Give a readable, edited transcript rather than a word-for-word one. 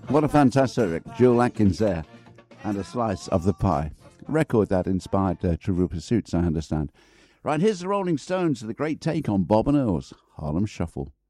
What a fantastic Jewel Atkins there. And a slice of the pie. A record that inspired Trivial Pursuits, I understand. Right, here's the Rolling Stones with a great take on Bob and Earl's Harlem Shuffle.